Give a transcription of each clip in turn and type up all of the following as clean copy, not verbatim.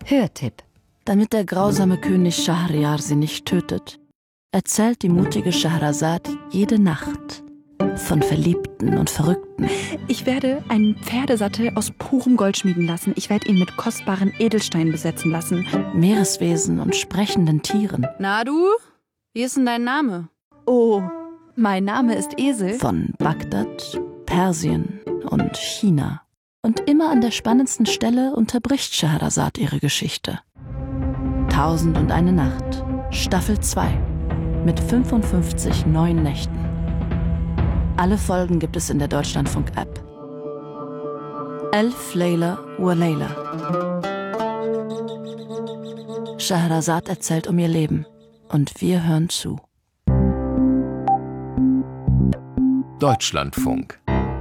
Hörtipp. Damit der grausame König Schahriar sie nicht tötet, erzählt die mutige Scheherazad jede Nacht von Verliebten und Verrückten. Ich werde einen Pferdesattel aus purem Gold schmieden lassen. Ich werde ihn mit kostbaren Edelsteinen besetzen lassen. Meereswesen und sprechenden Tieren. Na du? Wie ist denn dein Name? Oh, mein Name ist Esel. Von Bagdad, Persien und China. Und immer an der spannendsten Stelle unterbricht Scheherazad ihre Geschichte. 1001 Nacht, Staffel 2, mit 55 neuen Nächten. Alle Folgen gibt es in der Deutschlandfunk-App. Elf Layla wa Layla. Scheherazad erzählt um ihr Leben und wir hören zu. Deutschlandfunk.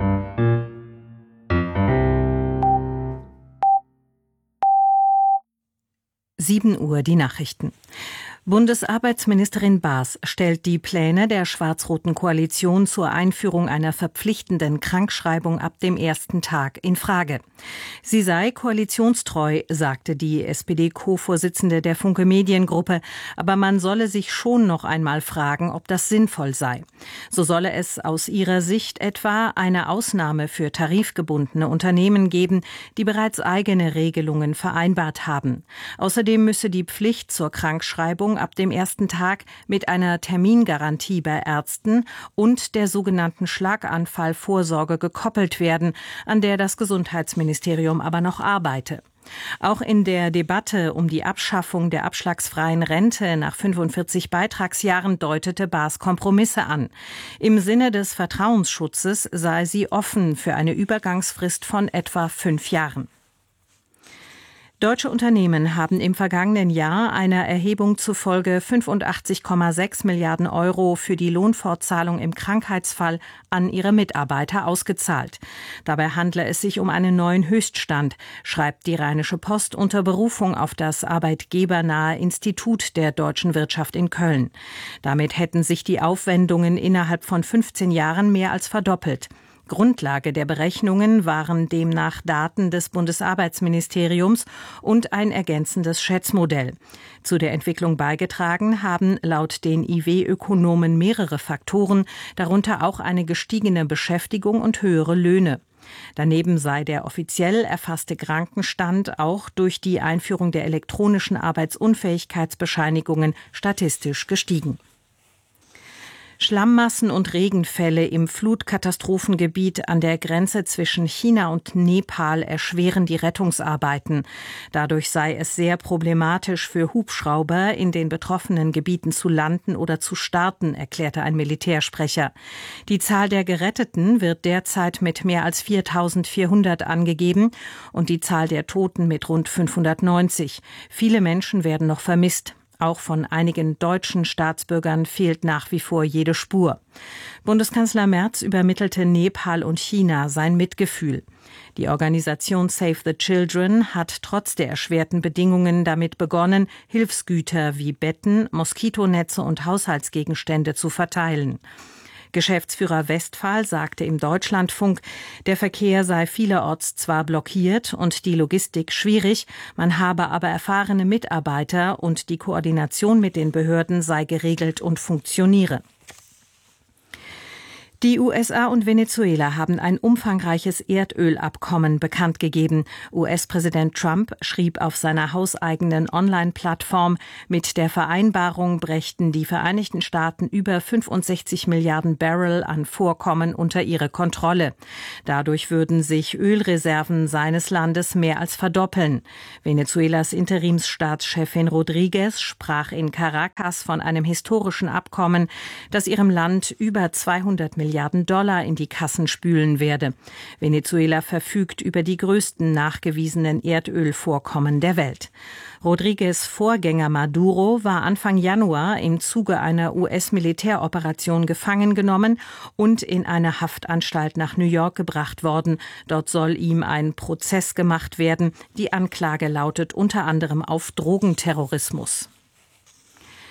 Uhr die Nachrichten. Bundesarbeitsministerin Baas stellt die Pläne der schwarz-roten Koalition zur Einführung einer verpflichtenden Krankschreibung ab dem ersten Tag in Frage. Sie sei koalitionstreu, sagte die SPD-Co-Vorsitzende der Funke Mediengruppe, aber man solle sich schon noch einmal fragen, ob das sinnvoll sei. So solle es aus ihrer Sicht etwa eine Ausnahme für tarifgebundene Unternehmen geben, die bereits eigene Regelungen vereinbart haben. Außerdem müsse die Pflicht zur Krankschreibung ab dem ersten Tag mit einer Termingarantie bei Ärzten und der sogenannten Schlaganfallvorsorge gekoppelt werden, an der das Gesundheitsministerium aber noch arbeite. Auch in der Debatte um die Abschaffung der abschlagsfreien Rente nach 45 Beitragsjahren deutete Baas Kompromisse an. Im Sinne des Vertrauensschutzes sei sie offen für eine Übergangsfrist von etwa 5 Jahren. Deutsche Unternehmen haben im vergangenen Jahr einer Erhebung zufolge 85,6 Milliarden Euro für die Lohnfortzahlung im Krankheitsfall an ihre Mitarbeiter ausgezahlt. Dabei handle es sich um einen neuen Höchststand, schreibt die Rheinische Post unter Berufung auf das arbeitgebernahe Institut der deutschen Wirtschaft in Köln. Damit hätten sich die Aufwendungen innerhalb von 15 Jahren mehr als verdoppelt. Grundlage der Berechnungen waren demnach Daten des Bundesarbeitsministeriums und ein ergänzendes Schätzmodell. Zu der Entwicklung beigetragen haben laut den IW-Ökonomen mehrere Faktoren, darunter auch eine gestiegene Beschäftigung und höhere Löhne. Daneben sei der offiziell erfasste Krankenstand auch durch die Einführung der elektronischen Arbeitsunfähigkeitsbescheinigungen statistisch gestiegen. Schlammmassen und Regenfälle im Flutkatastrophengebiet an der Grenze zwischen China und Nepal erschweren die Rettungsarbeiten. Dadurch sei es sehr problematisch für Hubschrauber, in den betroffenen Gebieten zu landen oder zu starten, erklärte ein Militärsprecher. Die Zahl der Geretteten wird derzeit mit mehr als 4.400 angegeben und die Zahl der Toten mit rund 590. Viele Menschen werden noch vermisst. Auch von einigen deutschen Staatsbürgern fehlt nach wie vor jede Spur. Bundeskanzler Merz übermittelte Nepal und China sein Mitgefühl. Die Organisation Save the Children hat trotz der erschwerten Bedingungen damit begonnen, Hilfsgüter wie Betten, Moskitonetze und Haushaltsgegenstände zu verteilen. Geschäftsführer Westphal sagte im Deutschlandfunk, der Verkehr sei vielerorts zwar blockiert und die Logistik schwierig, man habe aber erfahrene Mitarbeiter und die Koordination mit den Behörden sei geregelt und funktioniere. Die USA und Venezuela haben ein umfangreiches Erdölabkommen bekannt gegeben. US-Präsident Trump schrieb auf seiner hauseigenen Online-Plattform, mit der Vereinbarung brächten die Vereinigten Staaten über 65 Milliarden Barrel an Vorkommen unter ihre Kontrolle. Dadurch würden sich Ölreserven seines Landes mehr als verdoppeln. Venezuelas Interimsstaatschefin Rodriguez sprach in Caracas von einem historischen Abkommen, das ihrem Land über 200 Milliarden Dollar in die Kassen spülen werde. Venezuela verfügt über die größten nachgewiesenen Erdölvorkommen der Welt. Rodriguez' Vorgänger Maduro war Anfang Januar im Zuge einer US-Militäroperation gefangen genommen und in eine Haftanstalt nach New York gebracht worden. Dort soll ihm ein Prozess gemacht werden. Die Anklage lautet unter anderem auf Drogenterrorismus.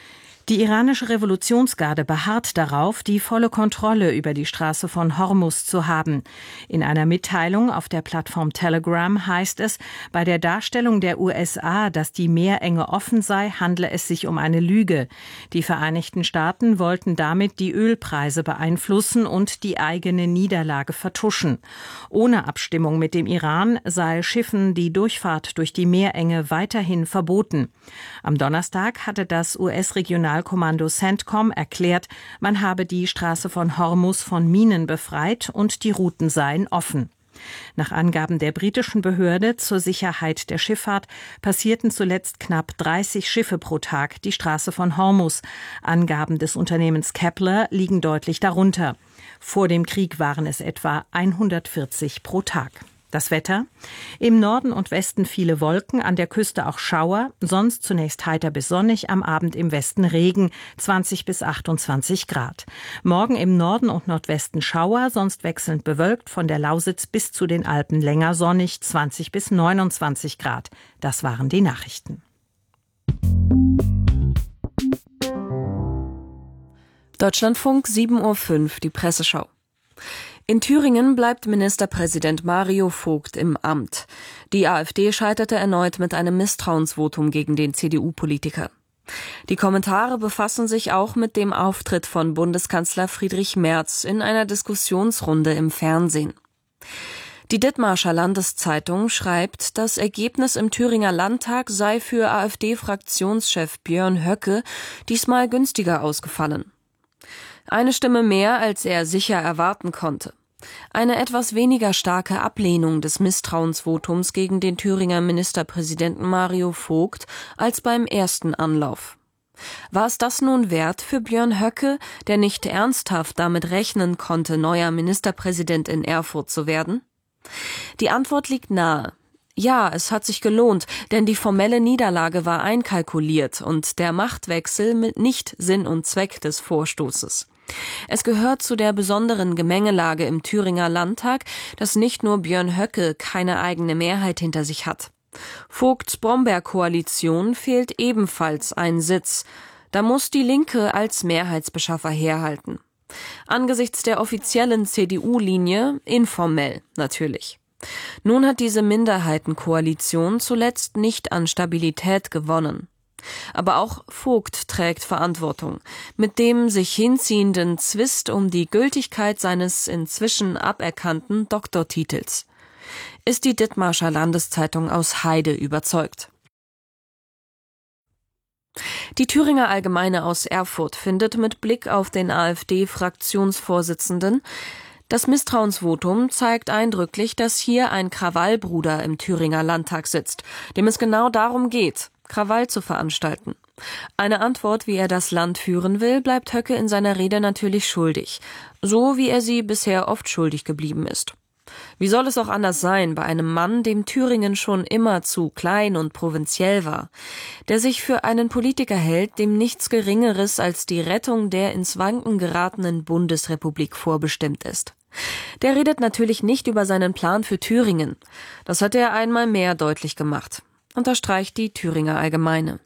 Die iranische Revolutionsgarde beharrt darauf, die volle Kontrolle über die Straße von Hormuz zu haben. In einer Mitteilung auf der Plattform Telegram heißt es, bei der Darstellung der USA, dass die Meerenge offen sei, handle es sich um eine Lüge. Die Vereinigten Staaten wollten damit die Ölpreise beeinflussen und die eigene Niederlage vertuschen. Ohne Abstimmung mit dem Iran sei Schiffen die Durchfahrt durch die Meerenge weiterhin verboten. Am Donnerstag hatte das US-Regionalkommando CENTCOM erklärt, man habe die Straße von Hormuz von Minen befreit und die Routen seien offen. Nach Angaben der britischen Behörde zur Sicherheit der Schifffahrt passierten zuletzt knapp 30 Schiffe pro Tag die Straße von Hormuz. Angaben des Unternehmens Kepler liegen deutlich darunter. Vor dem Krieg waren es etwa 140 pro Tag. Das Wetter: Im Norden und Westen viele Wolken, an der Küste auch Schauer, sonst zunächst heiter bis sonnig, am Abend im Westen Regen, 20 bis 28 Grad. Morgen im Norden und Nordwesten Schauer, sonst wechselnd bewölkt, von der Lausitz bis zu den Alpen länger sonnig, 20 bis 29 Grad. Das waren die Nachrichten. Deutschlandfunk, 7:05 Uhr, die Presseschau. In Thüringen bleibt Ministerpräsident Mario Vogt im Amt. Die AfD scheiterte erneut mit einem Misstrauensvotum gegen den CDU-Politiker. Die Kommentare befassen sich auch mit dem Auftritt von Bundeskanzler Friedrich Merz in einer Diskussionsrunde im Fernsehen. Die Dithmarscher Landeszeitung schreibt, das Ergebnis im Thüringer Landtag sei für AfD-Fraktionschef Björn Höcke diesmal günstiger ausgefallen. Eine Stimme mehr, als er sicher erwarten konnte. Eine etwas weniger starke Ablehnung des Misstrauensvotums gegen den Thüringer Ministerpräsidenten Mario Vogt als beim ersten Anlauf. War es das nun wert für Björn Höcke, der nicht ernsthaft damit rechnen konnte, neuer Ministerpräsident in Erfurt zu werden? Die Antwort liegt nahe. Ja, es hat sich gelohnt, denn die formelle Niederlage war einkalkuliert und der Machtwechsel nicht Sinn und Zweck des Vorstoßes. Es gehört zu der besonderen Gemengelage im Thüringer Landtag, dass nicht nur Björn Höcke keine eigene Mehrheit hinter sich hat. Vogts Bromberg-Koalition fehlt ebenfalls ein Sitz. Da muss die Linke als Mehrheitsbeschaffer herhalten. Angesichts der offiziellen CDU-Linie informell natürlich. Nun hat diese Minderheitenkoalition zuletzt nicht an Stabilität gewonnen. Aber auch Vogt trägt Verantwortung. Mit dem sich hinziehenden Zwist um die Gültigkeit seines inzwischen aberkannten Doktortitels. Ist die Dithmarscher Landeszeitung aus Heide überzeugt. Die Thüringer Allgemeine aus Erfurt findet mit Blick auf den AfD-Fraktionsvorsitzenden, das Misstrauensvotum zeigt eindrücklich, dass hier ein Krawallbruder im Thüringer Landtag sitzt, dem es genau darum geht, Krawall zu veranstalten. Eine Antwort, wie er das Land führen will, bleibt Höcke in seiner Rede natürlich schuldig, so wie er sie bisher oft schuldig geblieben ist. Wie soll es auch anders sein bei einem Mann, dem Thüringen schon immer zu klein und provinziell war, der sich für einen Politiker hält, dem nichts Geringeres als die Rettung der ins Wanken geratenen Bundesrepublik vorbestimmt ist. Der redet natürlich nicht über seinen Plan für Thüringen. Das hat er einmal mehr deutlich gemacht, unterstreicht die Thüringer Allgemeine.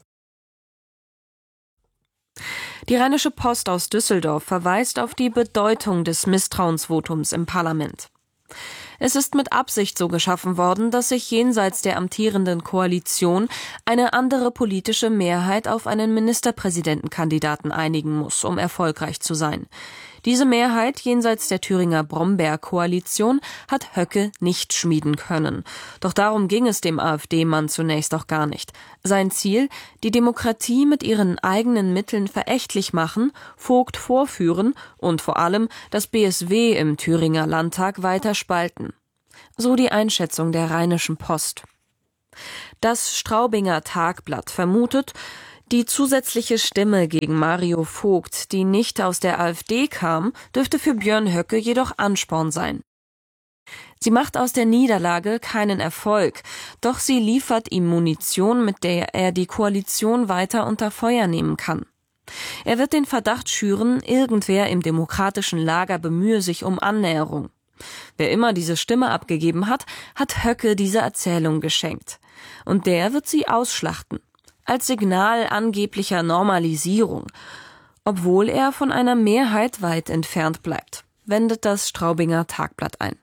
Die Rheinische Post aus Düsseldorf verweist auf die Bedeutung des Misstrauensvotums im Parlament. Es ist mit Absicht so geschaffen worden, dass sich jenseits der amtierenden Koalition eine andere politische Mehrheit auf einen Ministerpräsidentenkandidaten einigen muss, um erfolgreich zu sein. Diese Mehrheit jenseits der Thüringer Bromberg-Koalition hat Höcke nicht schmieden können. Doch darum ging es dem AfD-Mann zunächst auch gar nicht. Sein Ziel, die Demokratie mit ihren eigenen Mitteln verächtlich machen, Vogt vorführen und vor allem das BSW im Thüringer Landtag weiter spalten. So die Einschätzung der Rheinischen Post. Das Straubinger Tagblatt vermutet, die zusätzliche Stimme gegen Mario Vogt, die nicht aus der AfD kam, dürfte für Björn Höcke jedoch Ansporn sein. Sie macht aus der Niederlage keinen Erfolg, doch sie liefert ihm Munition, mit der er die Koalition weiter unter Feuer nehmen kann. Er wird den Verdacht schüren, irgendwer im demokratischen Lager bemühe sich um Annäherung. Wer immer diese Stimme abgegeben hat, hat Höcke diese Erzählung geschenkt. Und der wird sie ausschlachten. als Signal angeblicher Normalisierung, obwohl er von einer Mehrheit weit entfernt bleibt, wendet das Straubinger Tagblatt ein.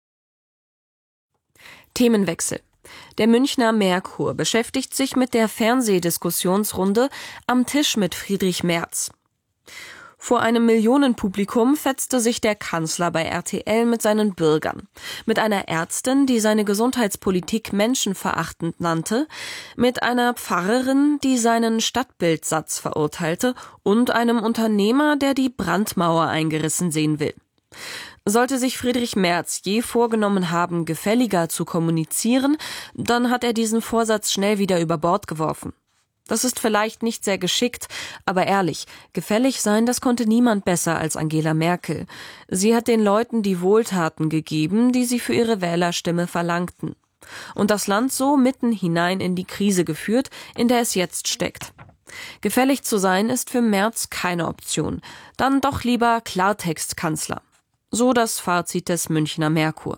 Themenwechsel. Der Münchner Merkur beschäftigt sich mit der Fernsehdiskussionsrunde Am Tisch mit Friedrich Merz. Vor einem Millionenpublikum fetzte sich der Kanzler bei RTL mit seinen Bürgern. Mit einer Ärztin, die seine Gesundheitspolitik menschenverachtend nannte, mit einer Pfarrerin, die seinen Stadtbildsatz verurteilte, und einem Unternehmer, der die Brandmauer eingerissen sehen will. Sollte sich Friedrich Merz je vorgenommen haben, gefälliger zu kommunizieren, dann hat er diesen Vorsatz schnell wieder über Bord geworfen. Das ist vielleicht nicht sehr geschickt, aber ehrlich, gefällig sein, das konnte niemand besser als Angela Merkel. Sie hat den Leuten die Wohltaten gegeben, die sie für ihre Wählerstimme verlangten. Und das Land so mitten hinein in die Krise geführt, in der es jetzt steckt. Gefällig zu sein ist für Merz keine Option. Dann doch lieber Klartext-Kanzler. So das Fazit des Münchner Merkur.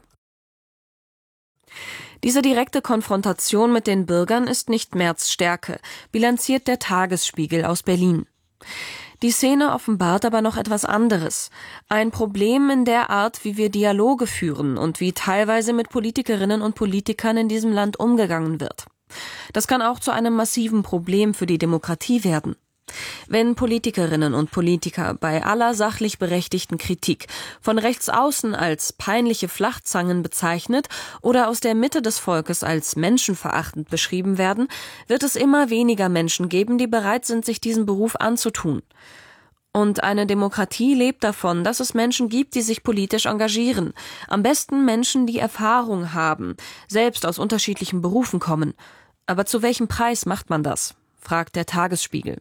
Diese direkte Konfrontation mit den Bürgern ist nicht Merz' Stärke, bilanziert der Tagesspiegel aus Berlin. Die Szene offenbart aber noch etwas anderes. Ein Problem in der Art, wie wir Dialoge führen und wie teilweise mit Politikerinnen und Politikern in diesem Land umgegangen wird. Das kann auch zu einem massiven Problem für die Demokratie werden. Wenn Politikerinnen und Politiker bei aller sachlich berechtigten Kritik von rechts außen als peinliche Flachzangen bezeichnet oder aus der Mitte des Volkes als menschenverachtend beschrieben werden, wird es immer weniger Menschen geben, die bereit sind, sich diesen Beruf anzutun. Und eine Demokratie lebt davon, dass es Menschen gibt, die sich politisch engagieren. Am besten Menschen, die Erfahrung haben, selbst aus unterschiedlichen Berufen kommen. Aber zu welchem Preis macht man das? Fragt der Tagesspiegel.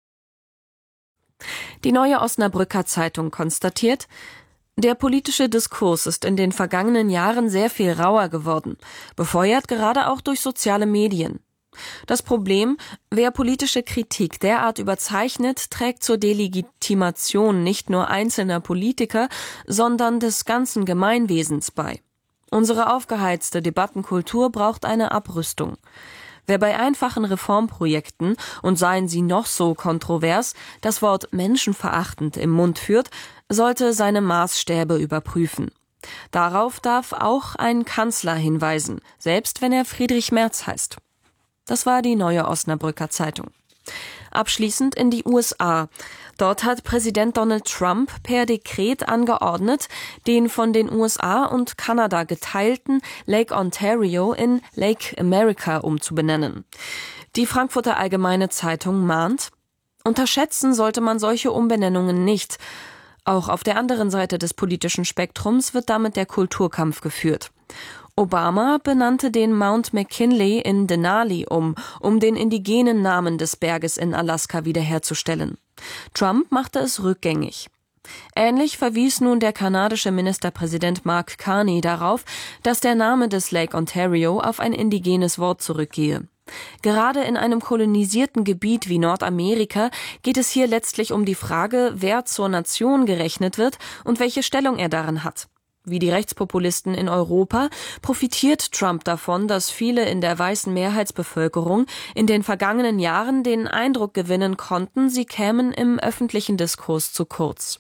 Die Neue Osnabrücker Zeitung konstatiert, der politische Diskurs ist in den vergangenen Jahren sehr viel rauer geworden, befeuert gerade auch durch soziale Medien. Das Problem, wer politische Kritik derart überzeichnet, trägt zur Delegitimation nicht nur einzelner Politiker, sondern des ganzen Gemeinwesens bei. Unsere aufgeheizte Debattenkultur braucht eine Abrüstung. Wer bei einfachen Reformprojekten, und seien sie noch so kontrovers, das Wort menschenverachtend im Mund führt, sollte seine Maßstäbe überprüfen. Darauf darf auch ein Kanzler hinweisen, selbst wenn er Friedrich Merz heißt. Das war die Neue Osnabrücker Zeitung. Abschließend in die USA. Dort hat Präsident Donald Trump per Dekret angeordnet, den von den USA und Kanada geteilten Lake Ontario in Lake America umzubenennen. Die Frankfurter Allgemeine Zeitung mahnt, unterschätzen sollte man solche Umbenennungen nicht. Auch auf der anderen Seite des politischen Spektrums wird damit der Kulturkampf geführt. Obama benannte den Mount McKinley in Denali um den indigenen Namen des Berges in Alaska wiederherzustellen. Trump machte es rückgängig. Ähnlich verwies nun der kanadische Ministerpräsident Mark Carney darauf, dass der Name des Lake Ontario auf ein indigenes Wort zurückgehe. Gerade in einem kolonisierten Gebiet wie Nordamerika geht es hier letztlich um die Frage, wer zur Nation gerechnet wird und welche Stellung er darin hat. Wie die Rechtspopulisten in Europa profitiert Trump davon, dass viele in der weißen Mehrheitsbevölkerung in den vergangenen Jahren den Eindruck gewinnen konnten, sie kämen im öffentlichen Diskurs zu kurz.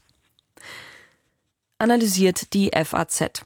Analysiert die FAZ.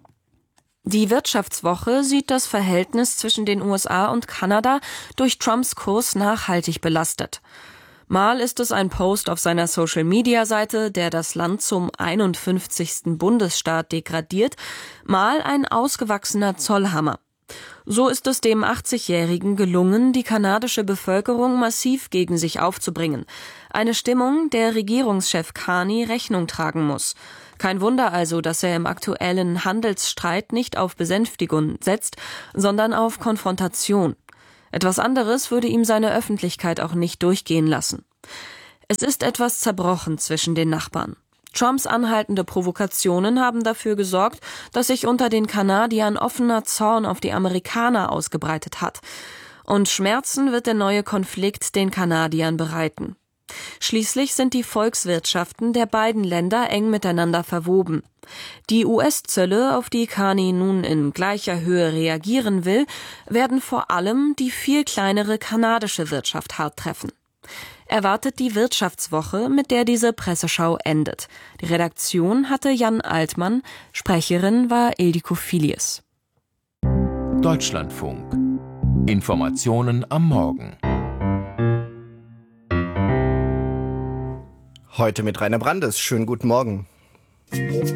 Die Wirtschaftswoche sieht das Verhältnis zwischen den USA und Kanada durch Trumps Kurs nachhaltig belastet. Mal ist es ein Post auf seiner Social-Media-Seite, der das Land zum 51. Bundesstaat degradiert, mal ein ausgewachsener Zollhammer. So ist es dem 80-Jährigen gelungen, die kanadische Bevölkerung massiv gegen sich aufzubringen. Eine Stimmung, der Regierungschef Carney Rechnung tragen muss. Kein Wunder also, dass er im aktuellen Handelsstreit nicht auf Besänftigung setzt, sondern auf Konfrontation. Etwas anderes würde ihm seine Öffentlichkeit auch nicht durchgehen lassen. Es ist etwas zerbrochen zwischen den Nachbarn. Trumps anhaltende Provokationen haben dafür gesorgt, dass sich unter den Kanadiern offener Zorn auf die Amerikaner ausgebreitet hat. Und Schmerzen wird der neue Konflikt den Kanadiern bereiten. Schließlich sind die Volkswirtschaften der beiden Länder eng miteinander verwoben. Die US-Zölle, auf die Carney nun in gleicher Höhe reagieren will, werden vor allem die viel kleinere kanadische Wirtschaft hart treffen. Erwartet die Wirtschaftswoche, mit der diese Presseschau endet. Die Redaktion hatte Jan Altmann, Sprecherin war Ildiko Filius. Deutschlandfunk. Informationen am Morgen. Heute mit Rainer Brandes. Schönen guten Morgen.